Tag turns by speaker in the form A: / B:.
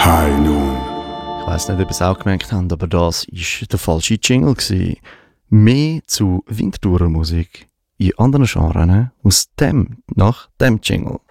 A: High Noon.
B: Ich weiss nicht, ob ihr es auch gemerkt habt, aber das war der falsche Jingle gewesen. Mehr zu Winterthurer Musik in anderen Genres aus dem, nach dem Jingle.